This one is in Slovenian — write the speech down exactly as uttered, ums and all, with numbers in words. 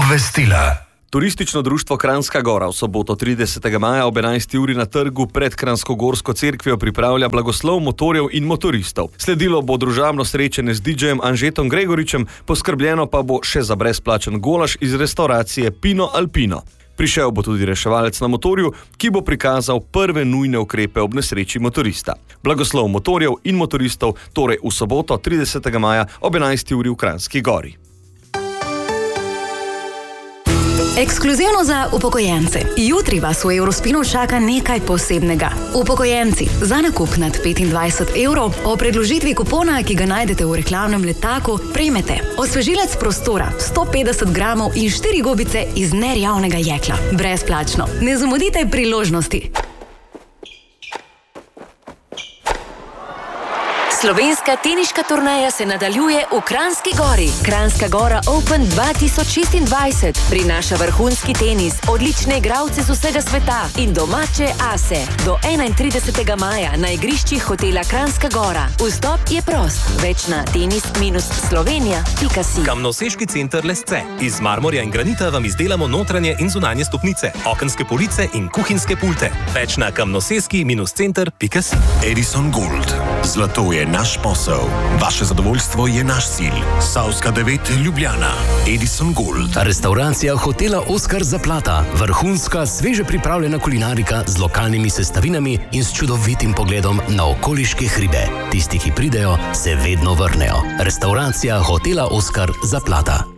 Obvestila. Turistično društvo Kranjska Gora v soboto tridesetega maja ob enajsti uri na trgu pred Kranjskogorsko cerkvijo pripravlja blagoslov motorjev in motoristov. Sledilo bo družabno srečanje z didžejem Anžetom Gregoričem, poskrbljeno pa bo še za brezplačen golaž iz restauracije Pino Alpino. Prišel bo tudi reševalec na motorju, ki bo prikazal prve nujne ukrepe ob nesreči motorista. Blagoslov motorjev in motoristov torej v soboto tridesetega maja ob enajsti uri v Kranjski Gori. Ekskluzivno za upokojence. Jutri vas v Eurospinu čaka nekaj posebnega. Upokojenci, za nakup nad petindvajset evrov o predložitvi kupona, ki ga najdete v reklamnem letaku, prejmete osvežilec prostora sto petdeset gramov in štiri gobice iz nerjavnega jekla. Brezplačno. Ne zamudite priložnosti. Slovenska teniška turneja se nadaljuje v Kranjski Gori. Kranjska Gora Open dva tisoč šestindvajset prinaša vrhunski tenis, odlične igralce z vsega sveta in domače ase. Do enaintridesetega maja na igriščih hotela Kranjska Gora. Vstop je prost. Več na tenis slovenija pika si. Kamnoseški center Lesce. Iz marmorja in granita vam izdelamo notranje in zunanje stopnice, okenske police in kuhinjske pulte. Več na kamnoseski center pika si. Edison Gold. Zlato je naš posel. Vaše zadovoljstvo je naš cilj. Savska devet Ljubljana. Edison Gold. Restauracija hotela Oskar Zaplata. Vrhunska, sveže pripravljena kulinarika z lokalnimi sestavinami in s čudovitim pogledom na okoliške hribe. Tisti, ki pridejo, se vedno vrnejo. Restauracija hotela Oskar Zaplata.